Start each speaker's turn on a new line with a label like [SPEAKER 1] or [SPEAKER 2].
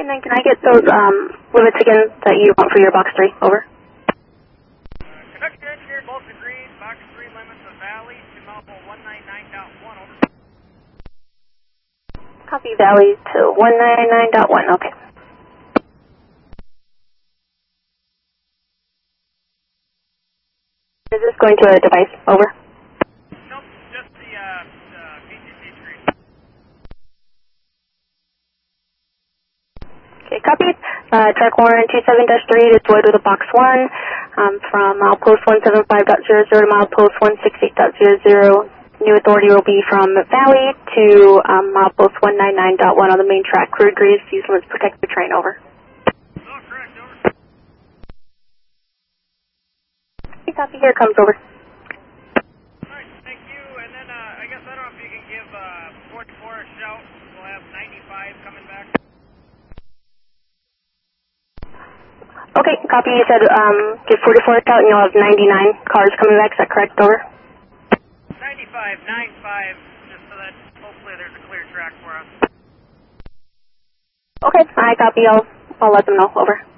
[SPEAKER 1] and then can I get those limits again that you want for your box 3? Over.
[SPEAKER 2] Conductor engineer, both agreed. Box 3 limits of Valley to Malpo 199.1. Over.
[SPEAKER 1] Copy Valley to 199.1. Okay. Is this going to a device? Over.
[SPEAKER 2] Nope, just the PTC screen.
[SPEAKER 1] Okay, copied. Track 127-3 deployed with a box 1 from milepost 175.00 to milepost 168.00. New authority will be from Valley to milepost 199.1 on the main track. Crew agrees. These limits protect the train. Over.
[SPEAKER 2] Oh, correct. Over.
[SPEAKER 1] Okay, copy. Here comes. Over.
[SPEAKER 2] Alright, thank you. And then I guess I don't know if you can give 44 a shout. We'll have 95 coming back.
[SPEAKER 1] Okay, copy. You said give 44 out and you'll have 99 cars coming back. Is that correct? Over.
[SPEAKER 2] 95, 95, just so that hopefully there's a clear track for us.
[SPEAKER 1] Okay, I copy. I'll let them know. Over.